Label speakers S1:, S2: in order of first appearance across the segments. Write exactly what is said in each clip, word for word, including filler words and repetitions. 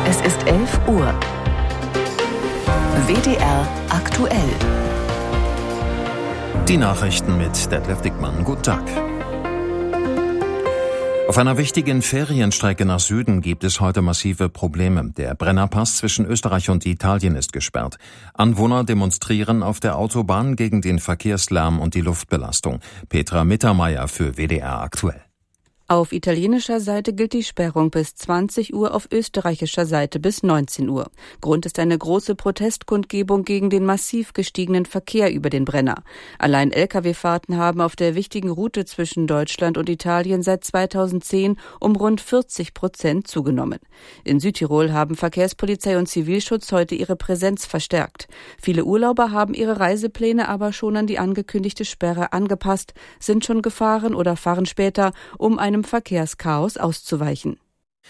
S1: Es ist elf Uhr. W D R aktuell.
S2: Die Nachrichten mit Detlef Dickmann. Guten Tag. Auf einer wichtigen Ferienstrecke nach Süden gibt es heute massive Probleme. Der Brennerpass zwischen Österreich und Italien ist gesperrt. Anwohner demonstrieren auf der Autobahn gegen den Verkehrslärm und die Luftbelastung. Petra Mittermeier für W D R aktuell.
S3: Auf italienischer Seite gilt die Sperrung bis zwanzig Uhr, auf österreichischer Seite bis neunzehn Uhr. Grund ist eine große Protestkundgebung gegen den massiv gestiegenen Verkehr über den Brenner. Allein L K W-Fahrten haben auf der wichtigen Route zwischen Deutschland und Italien seit zweitausendzehn um rund vierzig Prozent zugenommen. In Südtirol haben Verkehrspolizei und Zivilschutz heute ihre Präsenz verstärkt. Viele Urlauber haben ihre Reisepläne aber schon an die angekündigte Sperre angepasst, sind schon gefahren oder fahren später, um einem Verkehrschaos auszuweichen.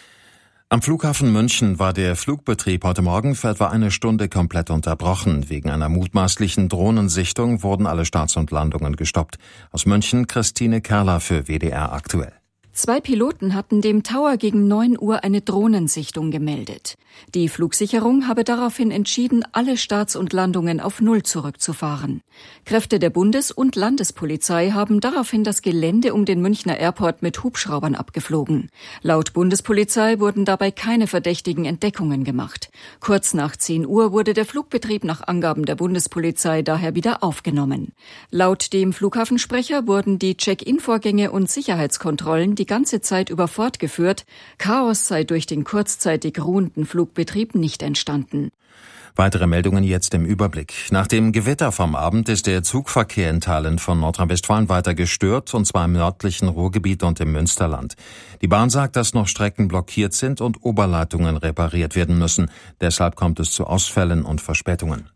S2: Am Flughafen München war der Flugbetrieb heute Morgen für etwa eine Stunde komplett unterbrochen. Wegen einer mutmaßlichen Drohnensichtung wurden alle Starts und Landungen gestoppt. Aus München Christine Kerler für W D R aktuell.
S4: Zwei Piloten hatten dem Tower gegen neun Uhr eine Drohnensichtung gemeldet. Die Flugsicherung habe daraufhin entschieden, alle Starts und Landungen auf Null zurückzufahren. Kräfte der Bundes- und Landespolizei haben daraufhin das Gelände um den Münchner Airport mit Hubschraubern abgeflogen. Laut Bundespolizei wurden dabei keine verdächtigen Entdeckungen gemacht. Kurz nach zehn Uhr wurde der Flugbetrieb nach Angaben der Bundespolizei daher wieder aufgenommen. Laut dem Flughafensprecher wurden die Check-in-Vorgänge und Sicherheitskontrollen die ganze Zeit über fortgeführt. Chaos sei durch den kurzzeitig ruhenden Flugbetrieb nicht entstanden.
S2: Weitere Meldungen jetzt im Überblick. Nach dem Gewitter vom Abend ist der Zugverkehr in Teilen von Nordrhein-Westfalen weiter gestört, und zwar im nördlichen Ruhrgebiet und im Münsterland. Die Bahn sagt, dass noch Strecken blockiert sind und Oberleitungen repariert werden müssen. Deshalb kommt es zu Ausfällen und Verspätungen.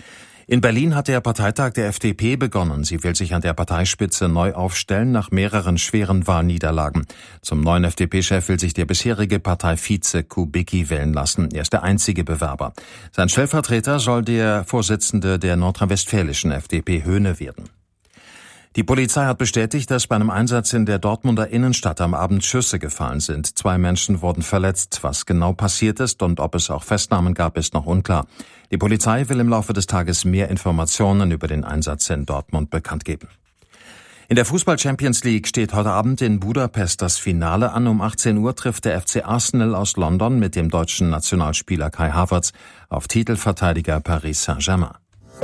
S2: In Berlin hat der Parteitag der F D P begonnen. Sie will sich an der Parteispitze neu aufstellen nach mehreren schweren Wahlniederlagen. Zum neuen F D P-Chef will sich der bisherige Parteivize Kubicki wählen lassen. Er ist der einzige Bewerber. Sein Stellvertreter soll der Vorsitzende der nordrhein-westfälischen F D P Höhne werden. Die Polizei hat bestätigt, dass bei einem Einsatz in der Dortmunder Innenstadt am Abend Schüsse gefallen sind. Zwei Menschen wurden verletzt. Was genau passiert ist und ob es auch Festnahmen gab, ist noch unklar. Die Polizei will im Laufe des Tages mehr Informationen über den Einsatz in Dortmund bekannt geben. In der Fußball-Champions League steht heute Abend in Budapest das Finale an. Um achtzehn Uhr trifft der F C Arsenal aus London mit dem deutschen Nationalspieler Kai Havertz auf Titelverteidiger Paris Saint-Germain.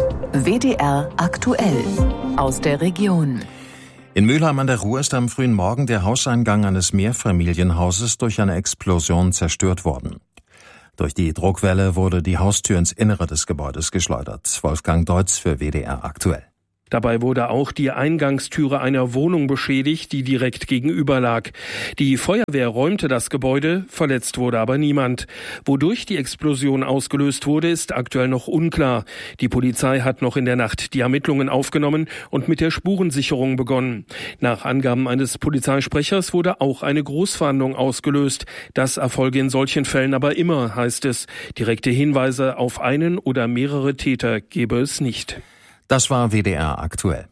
S1: W D R aktuell aus der Region.
S2: In Mülheim an der Ruhr ist am frühen Morgen der Hauseingang eines Mehrfamilienhauses durch eine Explosion zerstört worden. Durch die Druckwelle wurde die Haustür ins Innere des Gebäudes geschleudert. Wolfgang Deutz für W D R aktuell.
S5: Dabei wurde auch die Eingangstüre einer Wohnung beschädigt, die direkt gegenüber lag. Die Feuerwehr räumte das Gebäude, verletzt wurde aber niemand. Wodurch die Explosion ausgelöst wurde, ist aktuell noch unklar. Die Polizei hat noch in der Nacht die Ermittlungen aufgenommen und mit der Spurensicherung begonnen. Nach Angaben eines Polizeisprechers wurde auch eine Großfahndung ausgelöst. Das erfolge in solchen Fällen aber immer, heißt es. Direkte Hinweise auf einen oder mehrere Täter gebe es nicht.
S2: Das war W D R aktuell.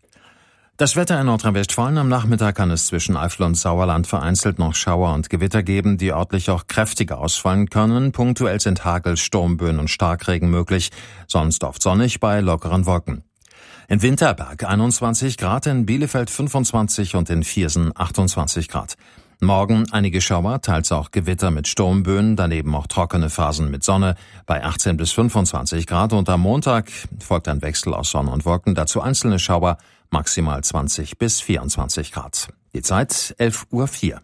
S2: Das Wetter in Nordrhein-Westfalen: am Nachmittag kann es zwischen Eifel und Sauerland vereinzelt noch Schauer und Gewitter geben, die örtlich auch kräftiger ausfallen können. Punktuell sind Hagel, Sturmböen und Starkregen möglich, sonst oft sonnig bei lockeren Wolken. In Winterberg einundzwanzig Grad, in Bielefeld fünfundzwanzig und in Viersen achtundzwanzig Grad. Morgen einige Schauer, teils auch Gewitter mit Sturmböen, daneben auch trockene Phasen mit Sonne bei achtzehn bis fünfundzwanzig Grad, und am Montag folgt ein Wechsel aus Sonne und Wolken, dazu einzelne Schauer, maximal zwanzig bis vierundzwanzig Grad. Die Zeit elf Uhr vier.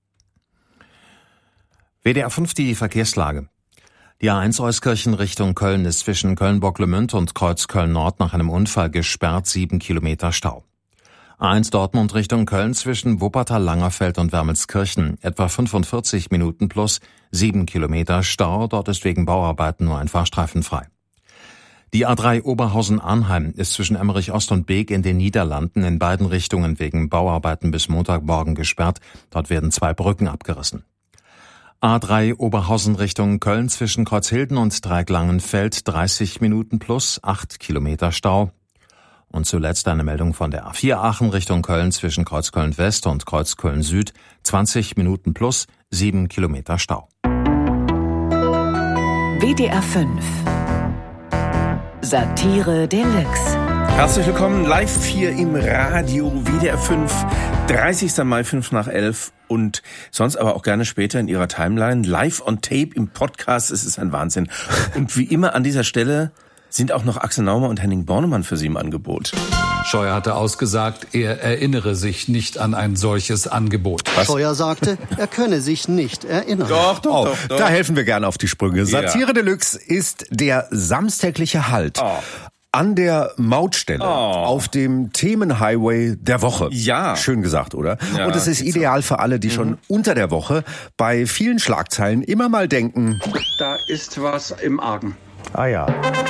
S2: W D R fünf, die Verkehrslage. Die A eins Euskirchen Richtung Köln ist zwischen Köln-Bocklemünd und Kreuz Köln-Nord nach einem Unfall gesperrt, sieben Kilometer Stau. A eins Dortmund Richtung Köln zwischen Wuppertal-Langerfeld und Wermelskirchen, etwa fünfundvierzig Minuten plus, sieben Kilometer Stau, dort ist wegen Bauarbeiten nur ein Fahrstreifen frei. Die A drei Oberhausen-Arnheim ist zwischen Emmerich Ost und Beek in den Niederlanden in beiden Richtungen wegen Bauarbeiten bis Montagmorgen gesperrt, dort werden zwei Brücken abgerissen. A drei Oberhausen Richtung Köln zwischen Kreuzhilden und Dreiecklangenfeld, dreißig Minuten plus, acht Kilometer Stau. Und zuletzt eine Meldung von der A vier Aachen Richtung Köln zwischen Kreuzköln West und Kreuzköln Süd, zwanzig Minuten plus, sieben Kilometer Stau.
S1: W D R fünf. Satire Deluxe.
S6: Herzlich willkommen live hier im Radio W D R fünf, dreißigster Mai, fünf nach elf und sonst aber auch gerne später in Ihrer Timeline, live on tape im Podcast. Es ist ein Wahnsinn. Und wie immer an dieser Stelle sind auch noch Axel Naumer und Henning Bornemann für Sie im Angebot.
S7: Scheuer hatte ausgesagt, er erinnere sich nicht an ein solches Angebot.
S8: Was? Scheuer sagte, er könne sich nicht erinnern.
S6: Doch, doch,
S9: oh,
S6: doch, doch.
S9: Da helfen wir gerne auf die Sprünge. Satire
S6: ja.
S9: Deluxe ist der samstägliche Halt. Oh. An der Mautstelle, oh. auf dem Themenhighway der Woche.
S6: Ja.
S9: Schön gesagt, oder?
S6: Ja,
S9: und es ist ideal für alle, die mhm. schon unter der Woche bei vielen Schlagzeilen immer mal denken,
S10: da ist was im Argen.
S9: Ah ja.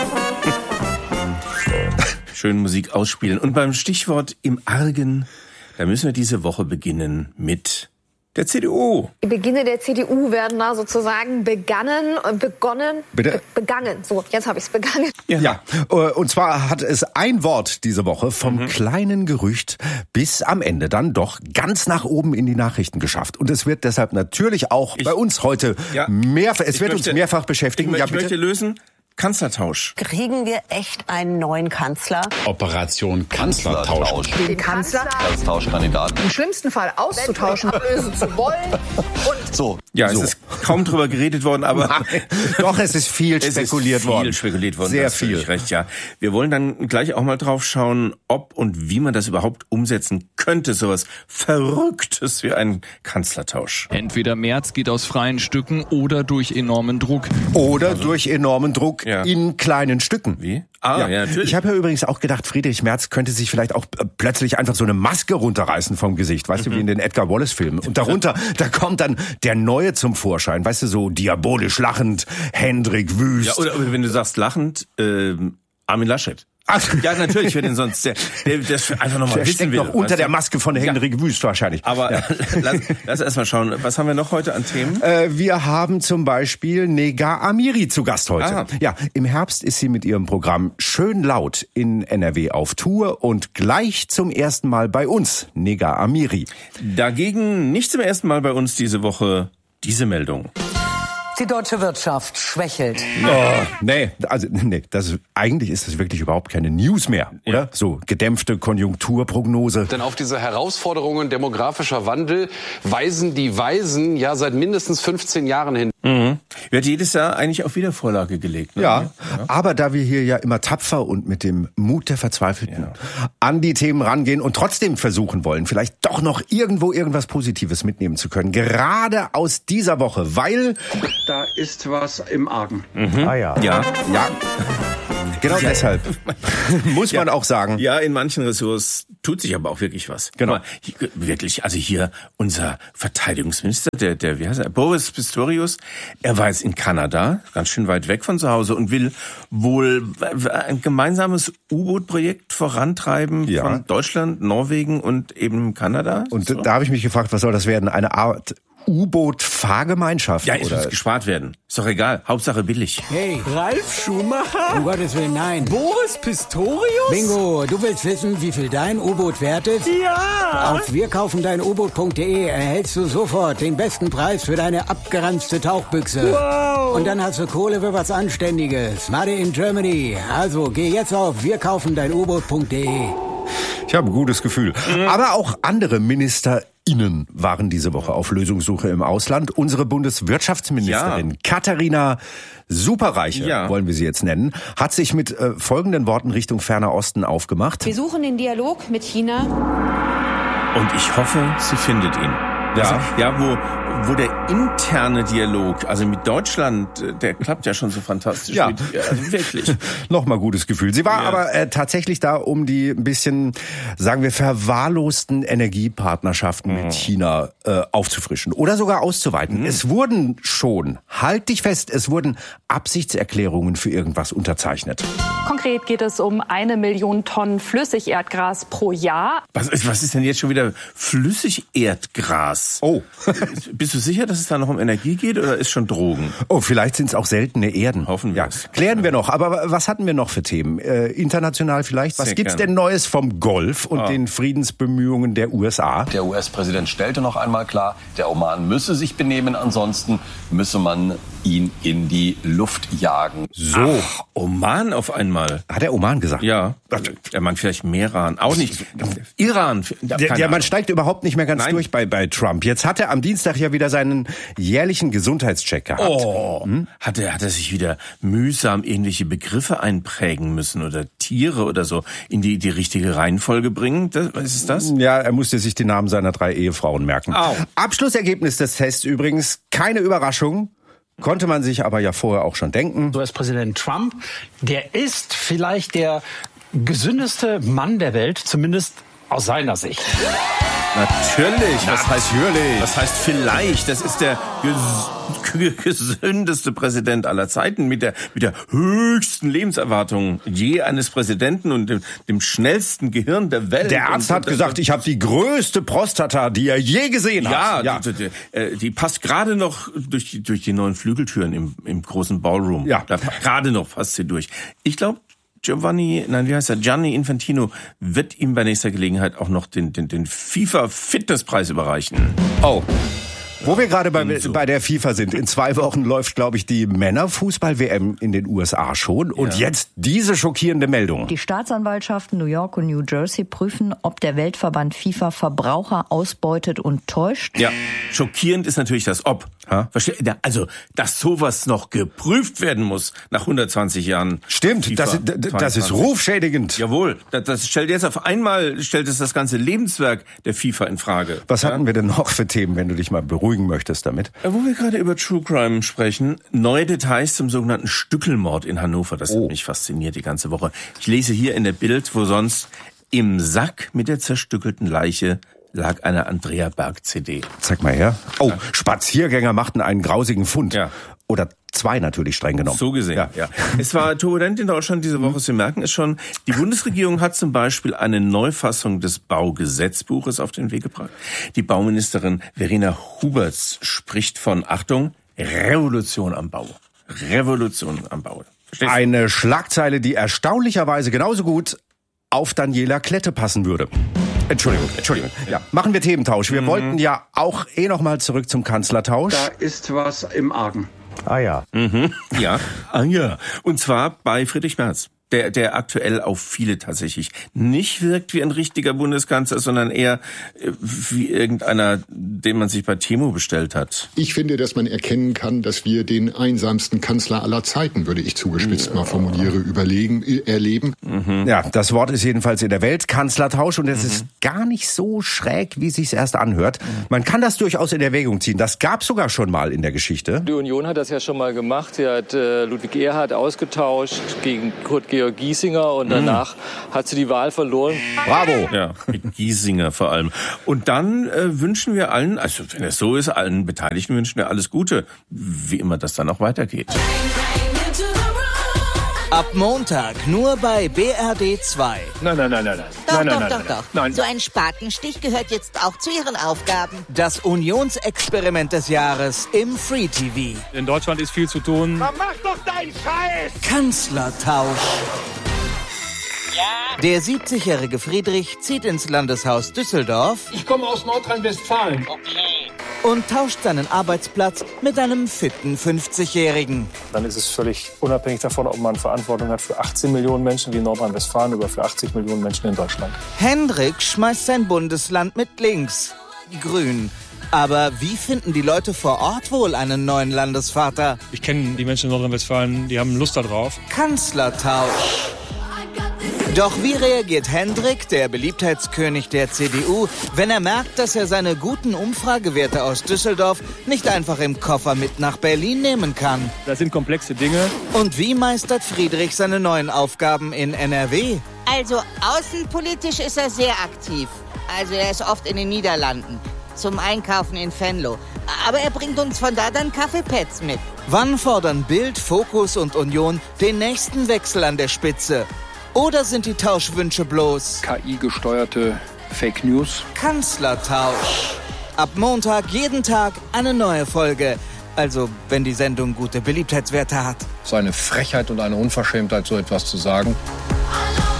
S6: Schön Musik ausspielen. Und beim Stichwort im Argen, da müssen wir diese Woche beginnen mit der C D U.
S11: Die Beginne der C D U werden da sozusagen begannen, begonnen,
S9: Bitte?
S11: Be- begangen. So, jetzt habe ich es begangen.
S9: Ja. ja, und zwar hat es ein Wort diese Woche vom mhm. kleinen Gerücht bis am Ende dann doch ganz nach oben in die Nachrichten geschafft. Und es wird deshalb natürlich auch ich, bei uns heute ja, mehrfach, es wird möchte, uns mehrfach beschäftigen.
S6: Ich,
S9: ja,
S6: ich möchte lösen. Kanzlertausch.
S12: Kriegen wir echt einen neuen Kanzler?
S7: Operation Kanzlertausch.
S11: Den Kanzler
S12: als Tauschkandidaten.
S11: im schlimmsten Fall auszutauschen, lösen zu wollen. Und
S6: so, ja, so. Es ist kaum drüber geredet worden, aber
S9: doch, es ist viel
S6: es
S9: spekuliert
S6: ist
S9: worden.
S6: Viel spekuliert worden.
S9: Sehr viel.
S6: Recht, ja. Wir wollen dann gleich auch mal drauf schauen, ob und wie man das überhaupt umsetzen könnte, sowas Verrücktes wie ein Kanzlertausch.
S13: Entweder Merz geht aus freien Stücken oder durch enormen Druck.
S9: Oder also, durch enormen Druck. Ja. In kleinen Stücken.
S6: Wie? Ah, ja, ja natürlich.
S9: Ich habe ja übrigens auch gedacht, Friedrich Merz könnte sich vielleicht auch äh, plötzlich einfach so eine Maske runterreißen vom Gesicht, weißt mhm. du, wie in den Edgar Wallace-Filmen. Und darunter, da kommt dann der Neue zum Vorschein, weißt du, so diabolisch lachend, Hendrik Wüst.
S6: Ja, oder, oder wenn du sagst lachend, äh, Armin Laschet. Ach, ja, natürlich, wer denn sonst, der, der das einfach nochmal wissen
S9: steckt
S6: will.
S9: noch unter der Maske von Hendrik ja. Wüst wahrscheinlich.
S6: Aber
S9: ja.
S6: lass, lass erst mal schauen, was haben wir noch heute an Themen?
S9: Äh, wir haben zum Beispiel Nega Amiri zu Gast heute. Ah. Ja, im Herbst ist sie mit ihrem Programm Schön Laut in N R W auf Tour und gleich zum ersten Mal bei uns, Nega Amiri.
S6: Dagegen nicht zum ersten Mal bei uns diese Woche diese Meldung.
S14: Die deutsche Wirtschaft schwächelt.
S9: Oh, nee, also nee, das ist, eigentlich ist das wirklich überhaupt keine News mehr, oder? Ja. So gedämpfte Konjunkturprognose.
S15: Denn auf diese Herausforderungen demografischer Wandel weisen die Weisen ja seit mindestens fünfzehn Jahren hin.
S6: Mhm. Wird jedes Jahr eigentlich auf Wiedervorlage gelegt. Ne?
S9: Ja, ja, aber da wir hier ja immer tapfer und mit dem Mut der Verzweifelten ja. an die Themen rangehen und trotzdem versuchen wollen, vielleicht doch noch irgendwo irgendwas Positives mitnehmen zu können, gerade aus dieser Woche, weil
S10: da ist was im Argen.
S9: Mhm. Ah ja. Ja, ja. Genau ja. deshalb muss man ja. auch sagen.
S6: Ja, in manchen Ressorts tut sich aber auch wirklich was.
S9: Genau.
S6: Hier, wirklich, also hier unser Verteidigungsminister, der, der, wie heißt er, Boris Pistorius, er war jetzt in Kanada, ganz schön weit weg von zu Hause und will wohl ein gemeinsames U-Boot-Projekt vorantreiben ja. von Deutschland, Norwegen und eben Kanada.
S9: Und
S6: so.
S9: da habe ich mich gefragt, was soll das werden? Eine Art U-Boot-Fahrgemeinschaft?
S6: Ja, es muss gespart werden. Ist doch egal. Hauptsache billig.
S16: Hey, Ralf Schumacher?
S17: Um Gottes Willen, nein.
S16: Boris Pistorius?
S17: Bingo, du willst wissen, wie viel dein U-Boot wert ist?
S16: Ja!
S17: Auf wir kaufen dein U Boot punkt de erhältst du sofort den besten Preis für deine abgeranzte Tauchbüchse.
S16: Wow!
S17: Und dann hast du Kohle für was Anständiges. Made in Germany. Also, geh jetzt auf wir kaufen dein U Boot punkt de.
S9: Ich habe ein gutes Gefühl. Mhm. Aber auch andere MinisterInnen waren diese Woche auf Lösungssuche im Ausland. Unsere Bundeswirtschaftsministerin ja. Katharina Superreiche, ja. wollen wir sie jetzt nennen, hat sich mit äh, folgenden Worten Richtung Ferner Osten aufgemacht.
S11: Wir suchen den Dialog mit China.
S6: Und ich hoffe, sie findet ihn. Ja, ja, wo, wo der interne Dialog, also mit Deutschland, der klappt ja schon so fantastisch.
S9: Ja,
S6: mit, also wirklich.
S9: Nochmal gutes Gefühl. Sie war ja. aber äh, tatsächlich da, um die ein bisschen, sagen wir, verwahrlosten Energiepartnerschaften mhm. mit China äh, aufzufrischen oder sogar auszuweiten. Mhm. Es wurden schon, halt dich fest, es wurden Absichtserklärungen für irgendwas unterzeichnet.
S18: Konkret geht es um eine Million Tonnen Flüssigerdgras pro Jahr.
S6: Was ist, was ist denn jetzt schon wieder Flüssigerdgras? Gas.
S9: Oh.
S6: Bist du sicher, dass es da noch um Energie geht oder ist schon Drogen?
S9: Oh, vielleicht sind es auch seltene Erden.
S6: Hoffen wir
S9: ja.
S6: es.
S9: Klären wir noch. Aber was hatten wir noch für Themen? Äh, international vielleicht? Was
S6: Sehr
S9: gibt's
S6: gerne.
S9: denn Neues vom Golf und
S6: Ah.
S9: den Friedensbemühungen der U S A?
S19: Der U S-Präsident stellte noch einmal klar, der Oman müsse sich benehmen, ansonsten müsse man ihn in die Luft jagen.
S6: So, Ach, Oman auf einmal.
S9: Hat er Oman gesagt?
S6: Ja. Er meint vielleicht Meran. Auch nicht. Iran.
S9: Ja, ja, man steigt überhaupt nicht mehr ganz
S6: Nein.
S9: durch bei, bei Trump. Jetzt hat er am Dienstag ja wieder seinen jährlichen Gesundheitscheck gehabt.
S6: Oh, hm? hat, er, hat er sich wieder mühsam irgendwelche Begriffe einprägen müssen oder Tiere oder so in die, die richtige Reihenfolge bringen? Das, was ist das?
S9: Ja, er musste sich die Namen seiner drei Ehefrauen merken.
S6: Au.
S9: Abschlussergebnis des Tests übrigens, keine Überraschung. Konnte man sich aber ja vorher auch schon denken.
S20: U S-Präsident Trump, der ist vielleicht der gesündeste Mann der Welt, zumindest aus seiner Sicht.
S6: Natürlich. Was heißt,
S9: Natürlich.
S6: was heißt vielleicht? Das ist der ges gesündeste Präsident aller Zeiten mit der, mit der höchsten Lebenserwartung je eines Präsidenten und dem, dem schnellsten Gehirn der Welt.
S9: Der Arzt
S6: und,
S9: hat gesagt, ich habe die größte Prostata, die er je gesehen
S6: ja,
S9: hat. Ja,
S6: die, die, die, die passt gerade noch durch die, durch die neuen Flügeltüren im, im großen Ballroom.
S9: Ja.
S6: Da gerade noch passt sie durch. Ich glaube, Giovanni, nein, wie heißt er? Gianni Infantino wird ihm bei nächster Gelegenheit auch noch den, den, den FIFA-Fitnesspreis überreichen.
S9: Oh. Wo wir gerade bei, bei der FIFA sind, in zwei Wochen läuft, glaube ich, die Männerfußball-W M in den U S A schon. Und ja. jetzt diese schockierende Meldung.
S21: Die Staatsanwaltschaften New York und New Jersey prüfen, ob der Weltverband FIFA Verbraucher ausbeutet und täuscht.
S6: Ja, schockierend ist natürlich das Ob. Ha? Verste- also, dass sowas noch geprüft werden muss nach hundertzwanzig Jahren.
S9: Stimmt,
S6: FIFA
S9: das, das
S6: zweiundzwanzig.
S9: ist rufschädigend.
S6: Jawohl, das, das stellt jetzt auf einmal, stellt es das ganze Lebenswerk der FIFA in Frage.
S9: Was
S6: ja?
S9: hatten wir denn noch für Themen, wenn du dich mal beruhigen möchtest damit?
S6: Wo wir gerade über True Crime sprechen, neue Details zum sogenannten Stückelmord in Hannover. Das
S9: oh.
S6: hat mich fasziniert die ganze Woche. Ich lese hier in der Bild, wo sonst im Sack mit der zerstückelten Leiche lag eine Andrea Berg-C D.
S9: Zeig mal her. Oh, ja. Spaziergänger machten einen grausigen Fund.
S6: Ja.
S9: Oder zwei natürlich streng genommen.
S6: So gesehen, ja. ja. Es war turbulent in Deutschland diese Woche. Sie merken es schon. Die Bundesregierung hat zum Beispiel eine Neufassung des Baugesetzbuches auf den Weg gebracht. Die Bauministerin Verena Huberts spricht von, Achtung, Revolution am Bau. Revolution am Bau. Verstehst du?
S9: Eine Schlagzeile, die erstaunlicherweise genauso gut auf Daniela Klette passen würde. Entschuldigung, Entschuldigung. Ja, machen wir Thementausch. Wir mhm. wollten ja auch eh noch mal zurück zum Kanzlertausch.
S10: Da ist was im Argen.
S9: Ah ja.
S6: Mhm. Ja, ah ja. Und zwar bei Friedrich Merz. Der, der aktuell auf viele tatsächlich nicht wirkt wie ein richtiger Bundeskanzler, sondern eher wie irgendeiner, den man sich bei Temo bestellt hat.
S22: Ich finde, dass man erkennen kann, dass wir den einsamsten Kanzler aller Zeiten, würde ich zugespitzt ja. mal formuliere, überlegen, erleben.
S9: Mhm. Ja, das Wort ist jedenfalls in der Welt Kanzlertausch und es mhm. ist gar nicht so schräg, wie sich's erst anhört. Man kann das durchaus in Erwägung ziehen. Das gab's sogar schon mal in der Geschichte.
S23: Die Union hat das ja schon mal gemacht. Sie hat äh, Ludwig Erhard ausgetauscht gegen Kurt Georg Giesinger und danach mm. hat sie die Wahl verloren.
S9: Bravo!
S6: Ja, mit Giesinger vor allem. Und dann äh, wünschen wir allen, also wenn es so ist, allen Beteiligten wünschen wir alles Gute, wie immer das dann auch weitergeht.
S24: Ab Montag nur bei B R D zwei.
S25: Nein, nein, nein, nein, nein.
S26: Doch,
S25: nein,
S26: doch,
S25: nein,
S26: doch,
S25: nein,
S26: doch.
S25: Nein.
S26: So ein Spatenstich gehört jetzt auch zu Ihren Aufgaben.
S24: Das Unionsexperiment des Jahres im Free T V.
S25: In Deutschland ist viel zu tun.
S27: Na, mach doch deinen Scheiß!
S24: Kanzlertausch. Ja. Der siebzigjährige Friedrich zieht ins Landeshaus Düsseldorf.
S27: Ich komme aus Nordrhein-Westfalen.
S26: Okay.
S24: Und tauscht seinen Arbeitsplatz mit einem fitten fünfzigjährigen.
S25: Dann ist es völlig unabhängig davon, ob man Verantwortung hat für achtzehn Millionen Menschen wie in Nordrhein-Westfalen oder für achtzig Millionen Menschen in Deutschland.
S24: Hendrik schmeißt sein Bundesland mit links. Grün. Aber wie finden die Leute vor Ort wohl einen neuen Landesvater?
S25: Ich kenne die Menschen in Nordrhein-Westfalen, die haben Lust darauf.
S24: Kanzlertausch. Doch wie reagiert Hendrik, der Beliebtheitskönig der C D U, wenn er merkt, dass er seine guten Umfragewerte aus Düsseldorf nicht einfach im Koffer mit nach Berlin nehmen kann?
S25: Das sind komplexe Dinge.
S24: Und wie meistert Friedrich seine neuen Aufgaben in N R W?
S26: Also außenpolitisch ist er sehr aktiv. Also er ist oft in den Niederlanden. Zum Einkaufen in Venlo. Aber er bringt uns von da dann Kaffeepads mit.
S24: Wann fordern Bild, Fokus und Union den nächsten Wechsel an der Spitze? Oder sind die Tauschwünsche bloß
S25: K I-gesteuerte Fake News?
S24: Kanzlertausch. Ab Montag jeden Tag eine neue Folge. Also, wenn die Sendung gute Beliebtheitswerte hat.
S1: Es ist eine Frechheit und eine Unverschämtheit, so etwas zu sagen.